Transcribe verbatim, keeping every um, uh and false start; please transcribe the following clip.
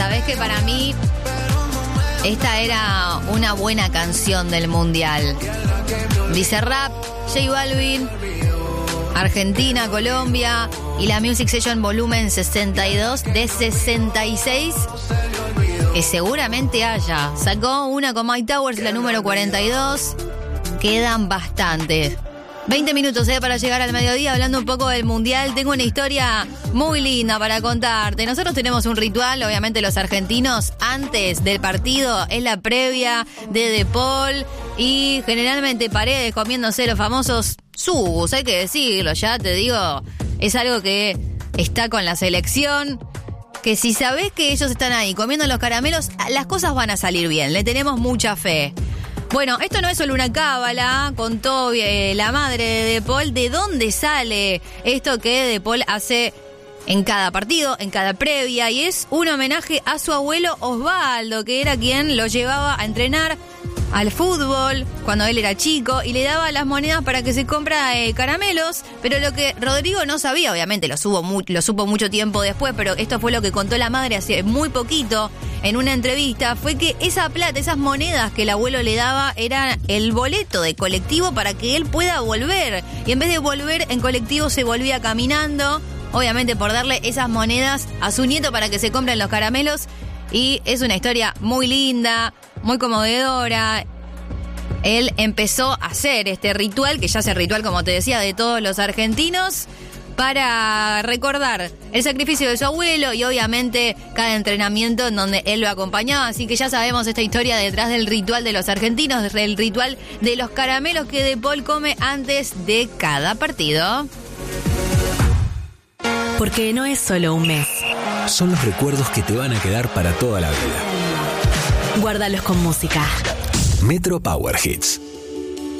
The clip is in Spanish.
sabés que para mí esta era una buena canción del Mundial. Bizarrap, J Balvin, Argentina, Colombia y la Music Session volumen sesenta y dos de sesenta y seis, que seguramente haya. Sacó una con Mike Towers, la número cuarenta y dos. Quedan bastantes. veinte minutos eh, para llegar al mediodía hablando un poco del Mundial. Tengo una historia muy linda para contarte. Nosotros tenemos un ritual, obviamente los argentinos, antes del partido, es la previa de De Paul y generalmente Paredes comiéndose los famosos subus, hay que decirlo, ya te digo, es algo que está con la selección, que si sabés que ellos están ahí comiendo los caramelos, las cosas van a salir bien, le tenemos mucha fe. Bueno, esto no es solo una cábala, contó eh, la madre de De Paul de dónde sale esto que De Paul hace en cada partido, en cada previa, y es un homenaje a su abuelo Osvaldo, que era quien lo llevaba a entrenar al fútbol cuando él era chico y le daba las monedas para que se compra eh, caramelos, pero lo que Rodrigo no sabía, obviamente lo, supo mu- lo supo mucho tiempo después, pero esto fue lo que contó la madre hace muy poquito en una entrevista, fue que esa plata, esas monedas que el abuelo le daba era el boleto de colectivo para que él pueda volver, y en vez de volver en colectivo se volvía caminando, obviamente por darle esas monedas a su nieto para que se compren los caramelos. Y es una historia muy linda, muy conmovedora. Él empezó a hacer este ritual, que ya es el ritual, como te decía, de todos los argentinos, para recordar el sacrificio de su abuelo y obviamente cada entrenamiento en donde él lo acompañaba. Así que ya sabemos esta historia detrás del ritual de los argentinos, el ritual de los caramelos que De Paul come antes de cada partido. Porque no es solo un mes. Son los recuerdos que te van a quedar para toda la vida. Guárdalos con música. Metro Power Hits.